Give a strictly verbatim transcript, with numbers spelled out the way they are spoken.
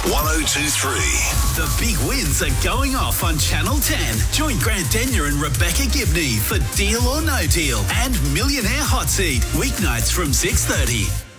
one oh two three. The big wins are going off on Channel ten. Join Grant Denyer and Rebecca Gibney for Deal or No Deal and Millionaire Hot Seat, weeknights from six thirty.